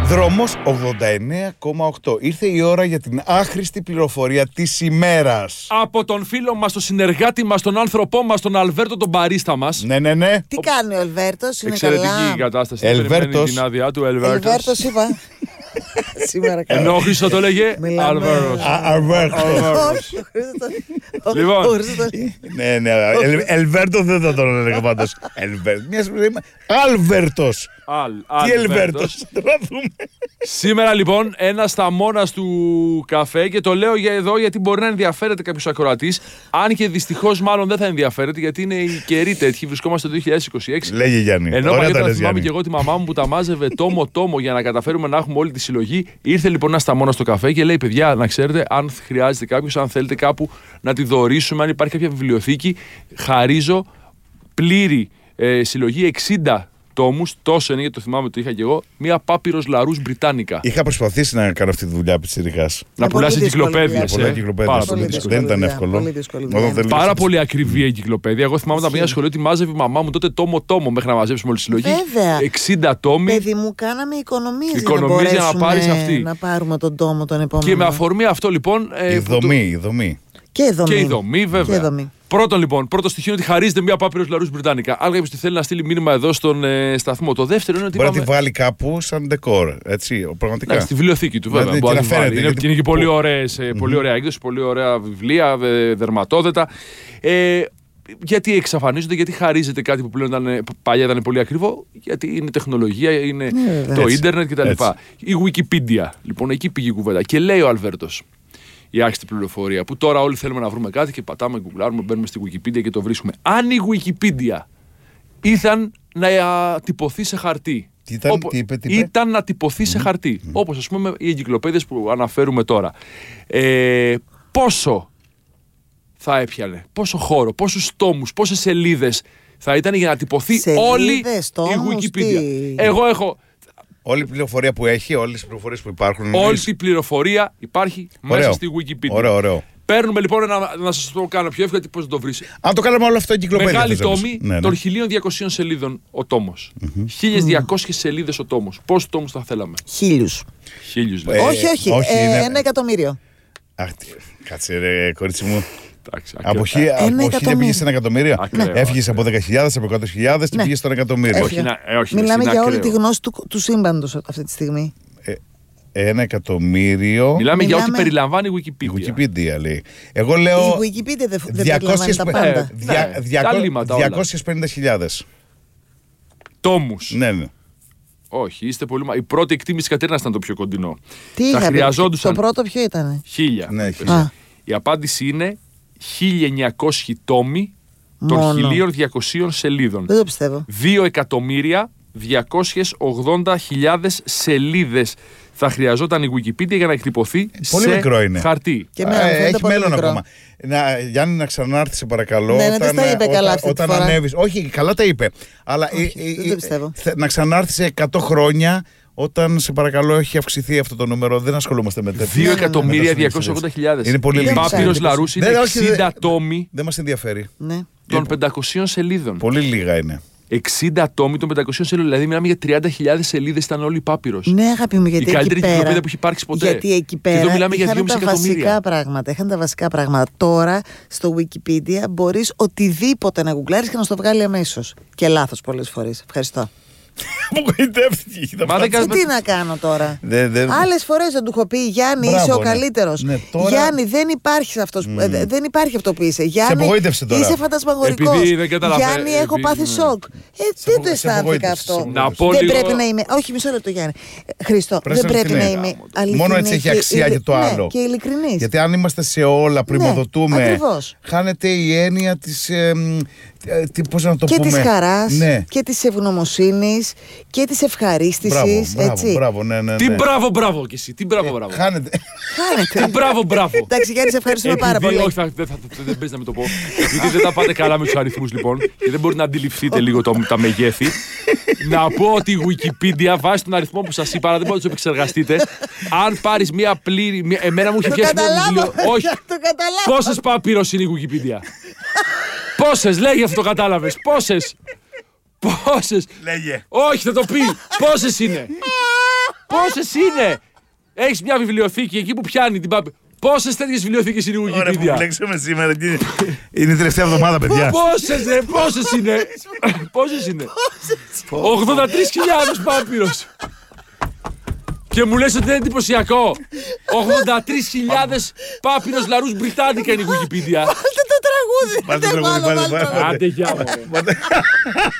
Δρόμος 89,8. Ήρθε η ώρα για την άχρηστη πληροφορία της ημέρας. Από τον φίλο μας, τον συνεργάτη μας, τον άνθρωπό μας, τον Αλβέρτο, τον μπαρίστα μας. Ναι. Τι κάνει ο Ελβέρτος, είναι Εξαιρετική καλά. η κατάσταση. Ελβέρτος. Την άδειά του, Ελβέρτος. Ελβέρτος είπα. Σήμερα καλά. Ενώ ο Χρήστος το λέγε Αλβέρτος. Αλβέρτος. Λοιπόν. Ναι. Ελβέρτο δεν θα τον έλεγα πάντως. Αλβέρτος. Τι Ελβέρτος. Θα δούμε. Σήμερα λοιπόν ένα στα μόνας του καφέ, και το λέω για εδώ γιατί μπορεί να ενδιαφέρεται κάποιος ακροατής, αν και δυστυχώς μάλλον δεν θα ενδιαφέρεται γιατί είναι η καιρή τέτοιοι, βρισκόμαστε το 2026. Λέγε Γιάννη. Ενώ παλιότερα θυμάμαι και εγώ τη μαμά μου που τα μάζευε τόμο για να καταφέρουμε να έχουμε όλη τη συλλογή. Ήρθε λοιπόν ένα στα μόνα στο καφέ και λέει: παιδιά, να ξέρετε, αν χρειάζεται κάποιος, αν θέλετε κάπου να τη δωρήσουμε, αν υπάρχει κάποια βιβλιοθήκη, χαρίζω πλήρη συλλογή 60 τόμους, τόσο είναι, γιατί το θυμάμαι, το είχα και εγώ, μία Πάπυρος Λαρούς Μπριτάνικα. Είχα προσπαθήσει να κάνω αυτή τη δουλειά πιτσιρικάς. Να πουλάσει εγκυκλοπαίδειες. Δεν ήταν εύκολο. Πάρα πολύ ακριβή η εγκυκλοπαίδεια. Εγώ θυμάμαι όταν πήγα σχολείο ότι μάζευε η μαμά μου τότε τόμο μέχρι να μαζέψουμε όλη τη συλλογή. Βέβαια. 60 τόμοι. Παιδί μου, κάναμε οικονομίες για να μπορέσουμε να πάρουμε τον τόμο τον επόμενο. Και με αφορμή αυτό λοιπόν. Η δομή. Και η δομή, βέβαια. Πρώτον, λοιπόν, πρώτο στοιχείο είναι ότι χαρίζεται μία Πάπυρος Λαρούς Μπριτάνικα. Αν κάποιος θέλει να στείλει μήνυμα εδώ στον σταθμό. Το δεύτερο είναι ότι. Μπορεί να τη βάλει κάπου σαν ντεκόρ. Έτσι, πραγματικά. Στη βιβλιοθήκη του, βέβαια. Μπορεί να τη βάλει. Είναι και πολύ ωραία έκδοση, πολύ ωραία βιβλία, δερματόδετα. Γιατί εξαφανίζονται, γιατί χαρίζεται κάτι που πλέον παλιά ήταν πολύ ακριβό, γιατί είναι τεχνολογία, είναι το ίντερνετ κτλ. Η Wikipedia, λοιπόν, εκεί πήγε η κουβέντα. Και λέει ο Αλβέρτος, η άχρηστη πληροφορία, που τώρα όλοι θέλουμε να βρούμε κάτι και πατάμε, γκουγκλάρουμε, μπαίνουμε στη Wikipedia και το βρίσκουμε. Αν η Wikipedia ήταν να τυπωθεί σε χαρτί. Ήταν να τυπωθεί σε χαρτί. Όπως ας πούμε οι εγκυκλοπαίδειες που αναφέρουμε τώρα. Πόσο θα έπιανε, πόσο χώρο, πόσους τόμους, πόσες σελίδες θα ήταν για να τυπωθεί όλη η Wikipedia. Εγώ έχω. Όλη η πληροφορία που έχει, όλες οι πληροφορίες που υπάρχουν. Όλη η πληροφορία υπάρχει μέσα στη Wikipedia. Ωραίο. Παίρνουμε λοιπόν να σας το κάνω πιο εύκολα, πώς το βρεις. Αν το κάναμε όλο αυτό εγκυκλοπαίδεια. Μεγάλη τόμη των 1200 σελίδων ο τόμος. 1200 σελίδες ο τόμος. Πόσους τόμους θα θέλαμε? 1000. λέει. Όχι. 1 εκατομμύριο. Αχ, κάτσε ρε κορίτσι μου. Από 1000 πήγες σε 1 εκατομμύριο. Έφυγες από 10.000, από 100.000 και πήγες στο 1 εκατομμύριο. Μιλάμε για όλη τη γνώση του σύμπαντος αυτή τη στιγμή. 1 εκατομμύριο. Μιλάμε για ό,τι περιλαμβάνει η Wikipedia. Η Wikipedia λέει. Εγώ λέω. Η Wikipedia δεν περιλαμβάνει τα πάντα. 250.000 τόμους. Ναι. Όχι, είστε πολύ. Η πρώτη εκτίμηση Κατέρινας ήταν το πιο κοντινό. Τι είχατε, το πρώτο ποιο ήταν? 1000. Ναι, η απάντηση είναι 1900 τόμοι των 1200 σελίδων. Δεν το πιστεύω. 2.280.000 σελίδες θα χρειαζόταν η Wikipedia για να εκτυπωθεί σε χαρτί. Έχει μέλλον ακόμα. Γιάννη, να ξανάρθει σε παρακαλώ. Ναι, δεν τα είπε καλά αυτή όταν ανέβεις. Όχι, καλά τα είπε. Αλλά δεν το πιστεύω. Να ξανάρθει σε 100 χρόνια. Όταν σε παρακαλώ έχει αυξηθεί αυτό το νούμερο, δεν ασχολούμαστε με τέτοια. 2.280.000. Είναι πολύ λίγο. Η Πάπυρος Λαρούς είναι 60 τόμοι. Δεν μας ενδιαφέρει. Των 500 σελίδων. Πολύ λίγα είναι. 60 τόμοι των 500 σελίδων. Δηλαδή, μιλάμε για 30.000 σελίδες, ήταν όλη η Πάπυρος. Ναι, αγάπη μου, γιατί. Η καλύτερη εγκυκλοπαίδεια που έχει υπάρξει ποτέ. Γιατί εκεί πέρα. Και εδώ μιλάμε για 2,5 εκατομμύρια. Είχαν τα βασικά πράγματα. Τώρα στο Wikipedia μπορείς οτιδήποτε να γκουγκλάρεις και να στο βγάλει αμέσως. Και λάθος πολλές φορές. Ευχαριστώ. Απογοητεύτηκε. Τι να κάνω τώρα. Άλλες φορές δεν του έχω πει, Γιάννη, είσαι ο καλύτερος. Γιάννη, δεν υπάρχει αυτό που είσαι. Γιάννη, είσαι φαντασμαγορικός. Γιάννη, έχω πάθει σοκ. Δεν το αισθάνθηκα αυτό. Δεν πρέπει να είμαι. Όχι, μισό λεπτό, Γιάννη. Χριστό, δεν πρέπει να είμαι αληθινή. Μόνο έτσι έχει αξία και το άλλο. Και ειλικρινής. Γιατί αν είμαστε σε όλα, πρημοδοτούμε, χάνεται η έννοια της. Πώς να το πούμε. Της χαράς και της ευγνωμοσύνης και της ευχαρίστησης. Μπράβο, ναι. Τι μπράβο κι εσύ, τι μπράβο. Χάνεται. Τι μπράβο. Εντάξει, Γιάννη, σε ευχαριστούμε πάρα πολύ. Όχι, δεν παίζει να με το πω. Γιατί δεν τα πάτε καλά με τους αριθμούς, λοιπόν, και δεν μπορεί να αντιληφθείτε λίγο τα μεγέθη. Να πω ότι η Wikipedia, βάσει τον αριθμό που σας είπα, δεν μπορείτε να τους επεξεργαστείτε. Αν πάρεις μία πλήρη. Εμένα μου είχε πιάσει ένα βιβλίο. Όχι. Πόσες Πάπυρος είναι η Wikipedia? Πόσες, λέγε αυτό, το κατάλαβες? Πόσες. Λέγε. Όχι, θα το πει. Πόσες είναι? Πόσες είναι! Έχεις μια βιβλιοθήκη εκεί που πιάνει την Πάπη. Πόσες τέτοιες βιβλιοθήκες είναι η Wikipedia? Ωραία, που μπλέξαμε σήμερα. Είναι η τελευταία εβδομάδα, παιδιά. Πόσες είναι! 83.000 Πάπυρος. Και μου λες ότι δεν είναι εντυπωσιακό. 83.000 Πάπυρος Λαρούς Μπριτάνικα είναι η Wikipedia. Βάλτε το τραγούδι. Άντε, Άντε, γεια μου.